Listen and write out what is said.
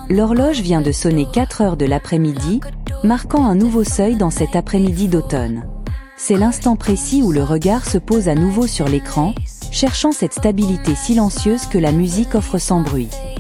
L'horloge vient de sonner 4 heures de l'après-midi, marquant un nouveau seuil dans cet après-midi d'automne. C'est l'instant précis où le regard se pose à nouveau sur l'écran, cherchant cette stabilité silencieuse que la musique offre sans bruit.